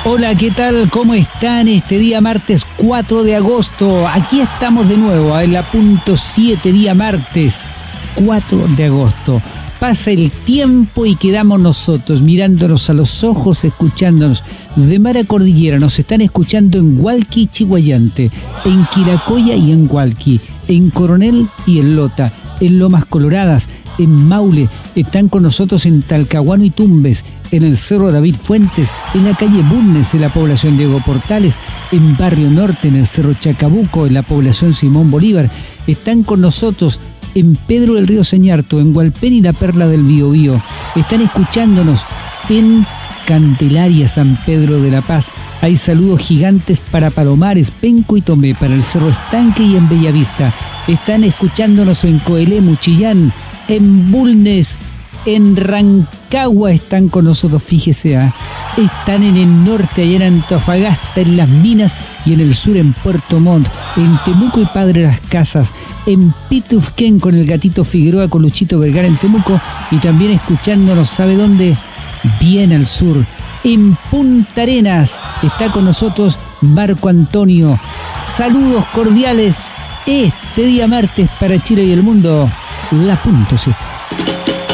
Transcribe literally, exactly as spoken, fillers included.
Hola, ¿qué tal? ¿Cómo están? Este día martes cuatro de agosto. Aquí estamos de nuevo, en la punto siete, día martes cuatro de agosto. Pasa el tiempo y quedamos nosotros mirándonos a los ojos, escuchándonos. De mar a cordillera nos están escuchando en Hualqui, Chihuayante, en Quiracoya y en Hualqui, en Coronel y en Lota, en Lomas Coloradas, en Maule, están con nosotros en Talcahuano y Tumbes, en el Cerro David Fuentes, en la calle Bulnes, en la población Diego Portales, en Barrio Norte, en el Cerro Chacabuco, en la población Simón Bolívar. Están con nosotros en Pedro del Río Señarto, en Hualpén y la Perla del Biobío. Están escuchándonos en Candelaria, San Pedro de la Paz. Hay saludos gigantes para Palomares, Penco y Tomé, para el Cerro Estanque y en Bellavista. Están escuchándonos en Coelé, Muchillán, en Bulnes, en Rancagua están con nosotros, fíjese, ¿eh? Están en el norte, allá en Antofagasta, en Las Minas, y en el sur en Puerto Montt, en Temuco y Padre Las Casas, en Pitufquén con el Gatito Figueroa, con Luchito Vergara en Temuco, y también escuchándonos, ¿sabe dónde? Bien al sur, en Punta Arenas, está con nosotros Marco Antonio. Saludos cordiales este día martes para Chile y el mundo, la punto siete.